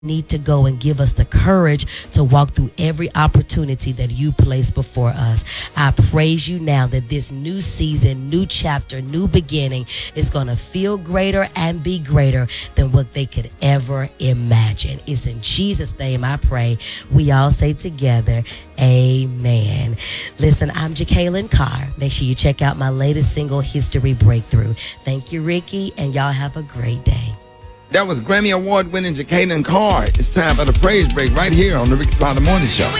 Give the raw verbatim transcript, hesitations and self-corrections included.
need to go and give us the courage to walk through every opportunity that you place before us. I praise you now that this new season, new chapter, new beginning is going to feel greater and be greater than what they could ever imagine. It's in Jesus' name I pray. We all say together, amen. Listen, I'm Jacqueline Carr. Make sure you check out my latest single, History Breakthrough. Thank you, Ricky, and y'all have a great day. That was Grammy Award winning Jacqueline Carr. It's time for the praise break right here on the Ricky Smiley Morning Show.